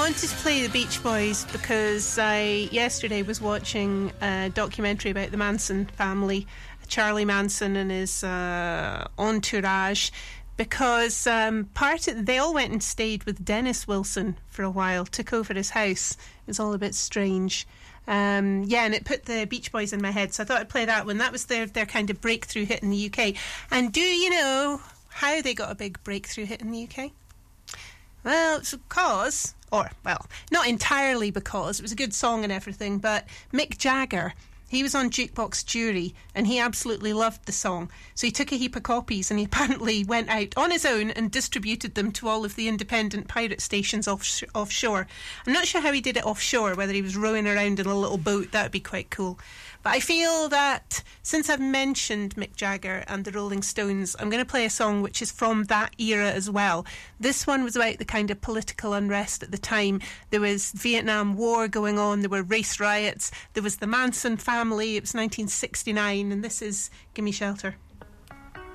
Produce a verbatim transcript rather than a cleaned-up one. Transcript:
wanted to play the Beach Boys because I yesterday was watching a documentary about the Manson family, Charlie Manson and his uh, entourage, because um, part of, they all went and stayed with Dennis Wilson for a while, took over his house. It was all a bit strange. Um, yeah, and it put the Beach Boys in my head, so I thought I'd play that one. That was their, their kind of breakthrough hit in the U K. And do you know how they got a big breakthrough hit in the U K? Well, it's because, or, well, not entirely because, it was a good song and everything, but Mick Jagger, he was on Jukebox Jury and he absolutely loved the song. So he took a heap of copies and he apparently went out on his own and distributed them to all of the independent pirate stations off- offshore. I'm not sure how he did it offshore, whether he was rowing around in a little boat. That would be quite cool. But I feel that since I've mentioned Mick Jagger and the Rolling Stones, I'm going to play a song which is from that era as well. This one was about the kind of political unrest at the time. There was Vietnam War going on, there were race riots, there was the Manson family, it was nineteen sixty-nine, and this is Gimme Shelter.